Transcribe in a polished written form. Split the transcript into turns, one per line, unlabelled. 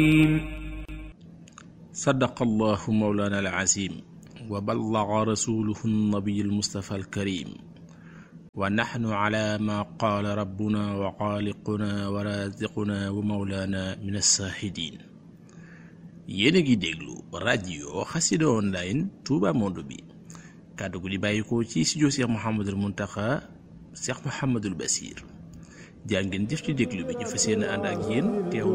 صدق الله مولانا العظيم وبلغ رسوله النبي المصطفى الكريم ونحن على ما قال ربنا وخالقنا ورازقنا ومولانا من الشاهدين. yéen a ngi déglu rajo Xassida online Touba Monde bi kàddu gu di bàyyikoo ci studio Cheikh Mouhamadul Mountakha Cheikh Mouhamadul Bassir jaa ngeen jëf ci déglu bi ñu fas yéene ànd ak yéen teew